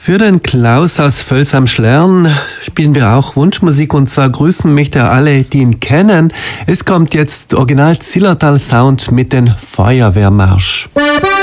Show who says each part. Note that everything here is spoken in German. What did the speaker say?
Speaker 1: Für den Klaus aus Völs am Schlern spielen wir auch Wunschmusik, und zwar grüßen möchte er alle, die ihn kennen. Es kommt jetzt Original Zillertal Sound mit dem Feuerwehrmarsch.